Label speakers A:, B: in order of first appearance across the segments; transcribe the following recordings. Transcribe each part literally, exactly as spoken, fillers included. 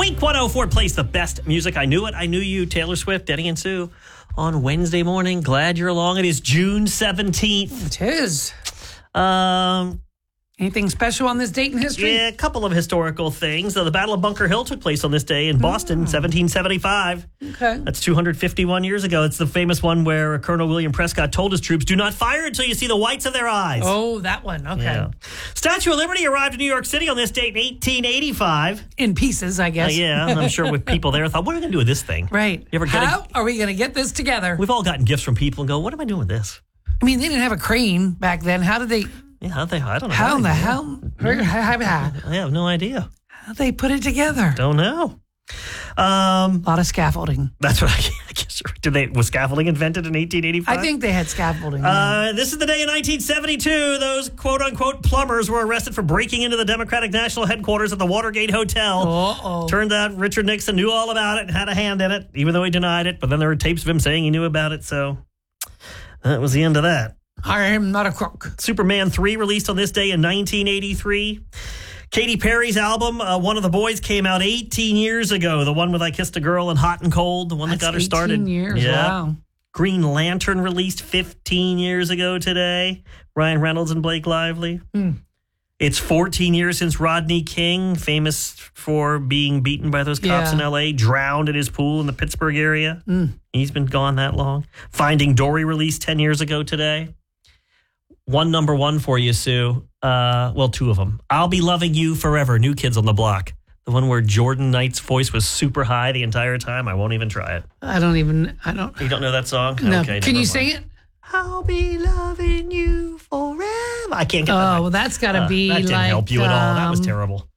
A: Wink one oh four plays the best music. I knew it. I knew you, Taylor Swift, Denny and Sue, on Wednesday morning. Glad you're along. It is June seventeenth.
B: It is.
A: Um,
B: Anything special on this date in history?
A: Yeah, a couple of historical things. Uh, the Battle of Bunker Hill took place on this day in Boston,
B: Oh.
A: seventeen seventy-five.
B: Okay.
A: That's two hundred fifty-one years ago. It's the famous one where Colonel William Prescott told his troops, do not fire until you see the whites of their eyes.
B: Oh, that one. Okay.
A: Yeah. Statue of Liberty arrived in New York City on this date in eighteen eighty-five.
B: In pieces, I
A: Uh,
B: guess.
A: yeah, I'm sure with people there thought, what are we going to do with this thing?
B: Right.
A: You ever get a-
B: How are we going to get this together?
A: We've all gotten gifts from people and go, what am I doing with this?
B: I mean, they didn't have a crane back then. How did they...
A: Yeah, how they, I don't know.
B: How in the
A: they-
B: hell... How
A: I have no idea.
B: did they put it together?
A: Don't know. Um,
B: A lot of scaffolding.
A: that's what I, I guess. Did they was scaffolding invented in eighteen eighty-five?
B: I think they had scaffolding. yeah.
A: Uh, this is the day in nineteen seventy-two. Those quote unquote plumbers were arrested for breaking into the Democratic National Headquarters at the Watergate Hotel.
B: Uh-oh.
A: Turned out Richard Nixon knew all about it and had a hand in it, even though he denied it. But then there were tapes of him saying he knew about it. So that was the end of that.
B: I am not a crook.
A: Superman three released on this day in nineteen eighty-three. Katy Perry's album, uh, One of the Boys, came out eighteen years ago. The one with I Kissed a Girl and Hot and Cold, the one that
B: That's
A: got her started.
B: eighteen years,
A: Yeah.
B: wow.
A: Green Lantern released fifteen years ago today. Ryan Reynolds and Blake Lively.
B: Hmm.
A: It's fourteen years since Rodney King, famous for being beaten by those cops
B: Yeah.
A: in L A, drowned in his pool in the Pittsburgh area.
B: Mm.
A: He's been gone that long. Finding Dory released ten years ago today. One number one for you, Sue. Uh, well, two of them. I'll Be Loving You Forever, New Kids on the Block. The one where Jordan Knight's voice was super high the entire time. I won't even try it.
B: I don't even... I don't...
A: You don't know that song?
B: No.
A: Okay,
B: Can
A: never
B: you
A: mind.
B: sing it?
A: I'll be loving you forever. I can't get
B: Oh,
A: that.
B: well, that's got to
A: Uh,
B: be
A: that didn't
B: like...
A: help you at all. That was
B: um,
A: terrible.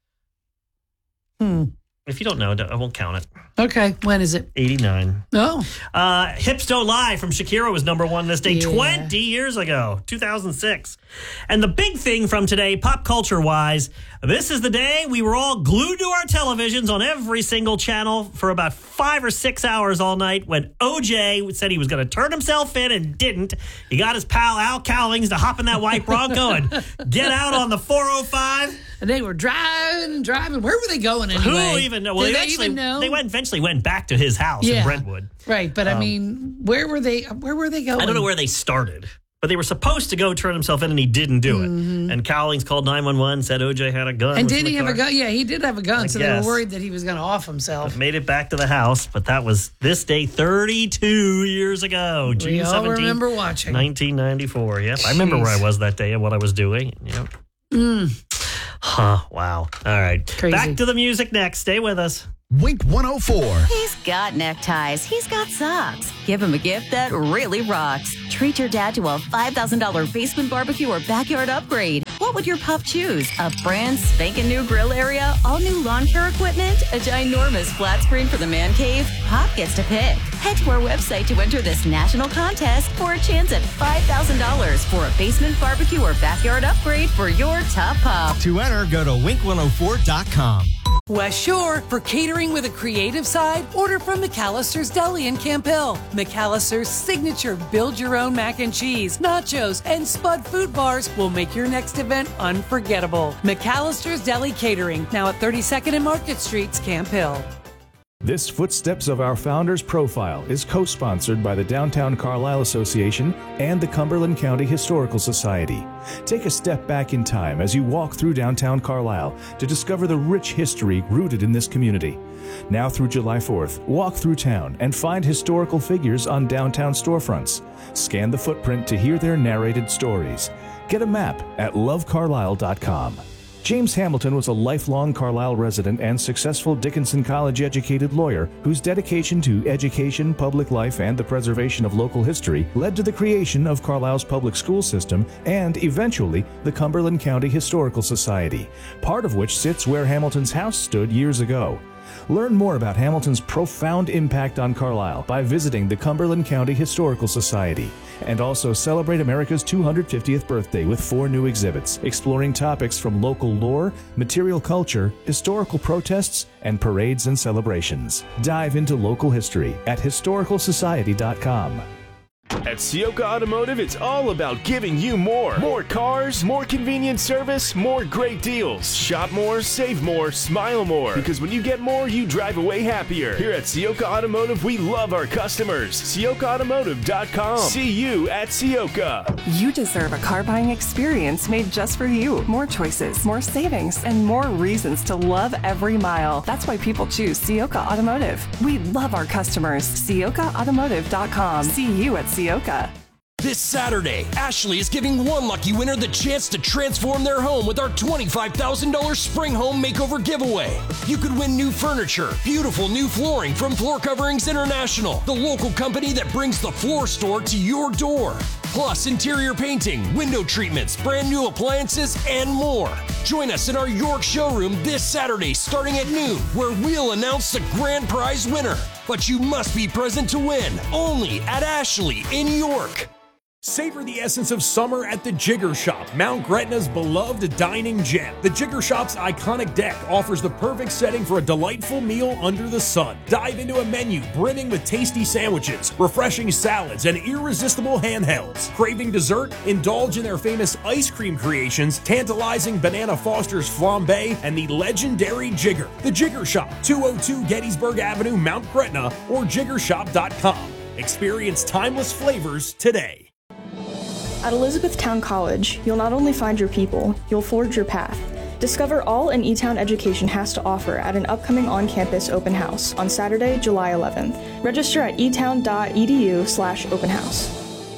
B: Hmm.
A: If you don't know, I won't count it.
B: Okay. When is it?
A: eighty-nine.
B: Oh.
A: Uh, Hips Don't Lie from Shakira was number one this day
B: Yeah.
A: twenty years ago, two thousand six. And the big thing from today, pop culture wise, this is the day we were all glued to our televisions on every single channel for about five or six hours all night when O J said he was going to turn himself in and didn't. He got his pal Al Cowlings to hop in that white Bronco and get out on the four oh five.
B: And they were driving and driving. Where were they going anyway?
A: Who even know? Well,
B: Did they
A: eventually,
B: even know?
A: They went, eventually went back to his house in
B: Yeah.
A: Brentwood.
B: Right, but I
A: Um,
B: mean, where were they? Where were they going?
A: I don't know where they started, but they were supposed to go turn himself in, and he didn't do it. And Cowlings called nine one one, said O J had a gun.
B: And
A: was in
B: did
A: the
B: he have a
A: car.
B: gun? Yeah, he did have a gun.
A: I
B: so they
A: guess.
B: were worried that he was going to off himself.
A: Made it back to the house, but that was this day thirty-two years ago, June
B: We all
A: seventeenth,
B: remember watching.
A: nineteen ninety-four. Yep, I remember where I
B: Jeez.
A: was that day and what I was doing. Yep.
B: Mm.
A: Huh, wow. All right.
B: Crazy.
A: Back to the music next. Stay with us.
C: Wink one oh four.
D: He's got neckties. He's got socks. Give him a gift that really rocks. Treat your dad to a five thousand dollars basement barbecue or backyard upgrade. What would your pup choose? A brand spanking new grill area? All new lawn care equipment? A ginormous flat screen for the man cave? Pop gets to pick. Head to our website to enter this national contest for a chance at five thousand dollars for a basement barbecue or backyard upgrade for your top pup.
C: To enter, go to wink one oh four dot com.
B: West Shore, for catering with a creative side, order from McAllister's Deli in Camp Hill. McAllister's signature build-your-own mac and cheese, nachos, and Spud food bars will make your next event unforgettable. McAllister's Deli Catering, now at thirty-second and Market Streets, Camp Hill.
E: This Footsteps of Our Founders profile is co-sponsored by the Downtown Carlisle Association and the Cumberland County Historical Society. Take a step back in time as you walk through downtown Carlisle to discover the rich history rooted in this community. Now through July fourth, walk through town and find historical figures on downtown storefronts. Scan the footprint to hear their narrated stories. Get a map at love carlisle dot com. James Hamilton was a lifelong Carlisle resident and successful Dickinson College-educated lawyer whose dedication to education, public life, and the preservation of local history led to the creation of Carlisle's public school system and, eventually, the Cumberland County Historical Society, part of which sits where Hamilton's house stood years ago. Learn more about Hamilton's profound impact on Carlisle by visiting the Cumberland County Historical Society. And also celebrate America's two hundred fiftieth birthday with four new exhibits, exploring topics from local lore, material culture, historical protests, and parades and celebrations. Dive into local history at historical society dot com.
F: At Sioka Automotive, it's all about giving you more. More cars, more convenient service, more great deals. Shop more, save more, smile more. Because when you get more, you drive away happier. Here at Sioka Automotive, we love our customers. Sioka Automotive dot com. See you at Sioka.
G: You deserve a car buying experience made just for you. More choices, more savings, and more reasons to love every mile. That's why people choose Sioka Automotive. We love our customers. Sioka Automotive dot com. See you at Sioka.
H: This Saturday, Ashley is giving one lucky winner the chance to transform their home with our twenty-five thousand dollars Spring Home Makeover giveaway. You could win new furniture, beautiful new flooring from Floor Coverings International, the local company that brings the floor store to your door. Plus interior painting, window treatments, brand new appliances, and more. Join us in our York showroom this Saturday starting at noon, where we'll announce the grand prize winner. But you must be present to win, only at Ashley in York.
I: Savor the essence of summer at the Jigger Shop, Mount Gretna's beloved dining gem. The Jigger Shop's iconic deck offers the perfect setting for a delightful meal under the sun. Dive into a menu brimming with tasty sandwiches, refreshing salads, and irresistible handhelds. Craving dessert? Indulge in their famous ice cream creations, tantalizing Banana Foster's flambe, and the legendary Jigger. The Jigger Shop, two oh two Gettysburg Avenue, Mount Gretna, or jigger shop dot com. Experience timeless flavors today.
J: At Elizabethtown College, you'll not only find your people, you'll forge your path. Discover all an E-Town education has to offer at an upcoming on-campus open house on Saturday, July eleventh. Register at e town dot e d u slash open house.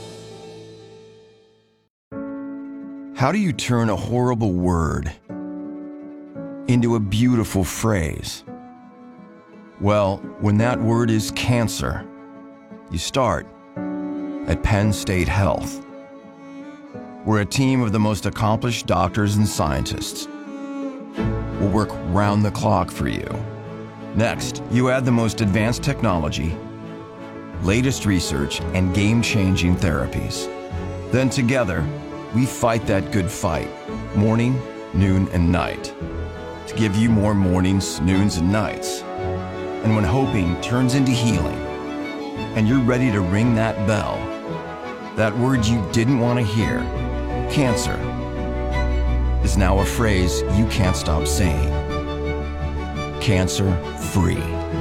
K: How do you turn a horrible word into a beautiful phrase? Well, when that word is cancer, you start at Penn State Health. We're a team of the most accomplished doctors and scientists. We'll work round the clock for you. Next, you add the most advanced technology, latest research, and game-changing therapies. Then together, we fight that good fight, morning, noon, and night, to give you more mornings, noons, and nights. And when hoping turns into healing, and you're ready to ring that bell, that word you didn't want to hear, cancer, is now a phrase you can't stop saying. Cancer-free.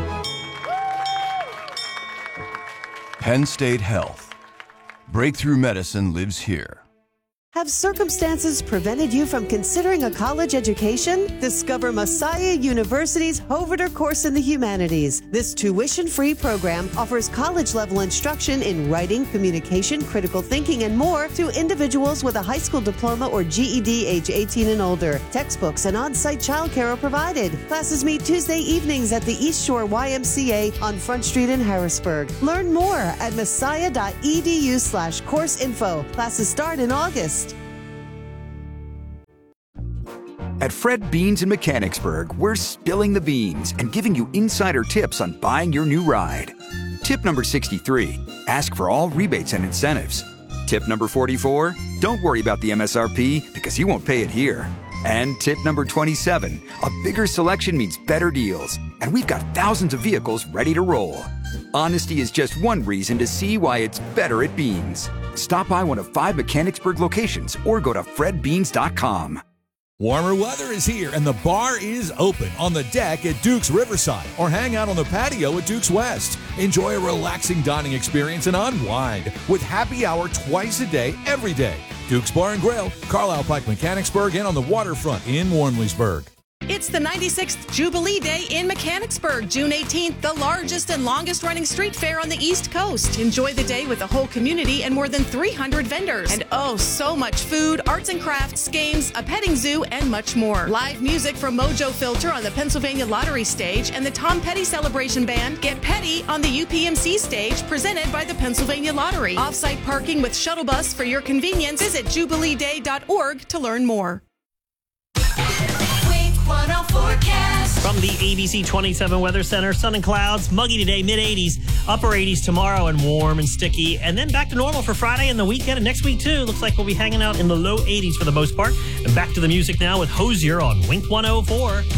K: Penn State Health. Breakthrough medicine lives here.
L: Have circumstances prevented you from considering a college education? Discover Messiah University's Hoverter course in the humanities. This tuition-free program offers college-level instruction in writing, communication, critical thinking, and more to individuals with a high school diploma or G E D age eighteen and older. Textbooks and on-site childcare are provided. Classes meet Tuesday evenings at the East Shore Y M C A on Front Street in Harrisburg. Learn more at messiah dot e d u slash course info. Classes start in August.
M: At Fred Beans in Mechanicsburg, we're spilling the beans and giving you insider tips on buying your new ride. Tip number sixty-three, ask for all rebates and incentives. Tip number forty-four, don't worry about the M S R P because you won't pay it here. And tip number twenty-seven, a bigger selection means better deals. And we've got thousands of vehicles ready to roll. Honesty is just one reason to see why it's better at Beans. Stop by one of five Mechanicsburg locations or go to fred beans dot com.
N: Warmer weather is here and the bar is open on the deck at Duke's Riverside or hang out on the patio at Duke's West. Enjoy a relaxing dining experience and unwind with happy hour twice a day, every day. Duke's Bar and Grill, Carlisle Pike, Mechanicsburg, and on the waterfront in Warmleysburg.
O: It's the ninety-sixth Jubilee Day in Mechanicsburg, June eighteenth, the largest and longest running street fair on the East Coast. Enjoy the day with a whole community and more than three hundred vendors. And oh, so much food, arts and crafts, games, a petting zoo, and much more. Live music from Mojo Filter on the Pennsylvania Lottery stage and the Tom Petty Celebration Band. Get Petty on the U P M C stage, presented by the Pennsylvania Lottery. Off-site parking with shuttle bus for your convenience. Visit jubilee day dot org to learn more.
A: From the A B C twenty-seven Weather Center, sun and clouds, muggy today, mid eighties, upper eighties tomorrow, and warm and sticky. And then back to normal for Friday and the weekend and next week, too. Looks like we'll be hanging out in the low eighties for the most part. And back to the music now with Hozier on Wink one oh four.